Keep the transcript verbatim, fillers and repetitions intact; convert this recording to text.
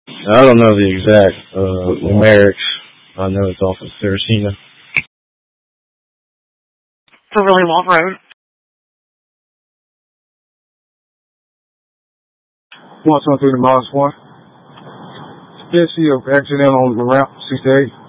I don't know the exact uh, numerics. I know it's off of Saracena. It's a really long road. one twenty-three to minus one. Yes, you accident on the ramp, sixty-eight.